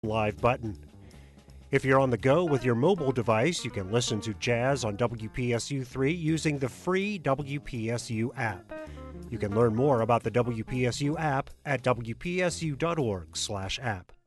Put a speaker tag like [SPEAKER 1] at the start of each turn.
[SPEAKER 1] live button. If you're on the go with your mobile device, you can listen to jazz on WPSU3 using the free WPSU app. You can learn more about the WPSU app at wpsu.org/app.